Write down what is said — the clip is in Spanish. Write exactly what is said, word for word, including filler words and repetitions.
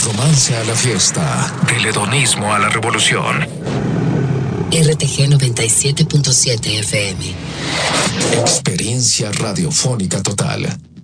romance a la fiesta, del hedonismo a la revolución. R T G noventa y siete punto siete F M. Experiencia radiofónica total.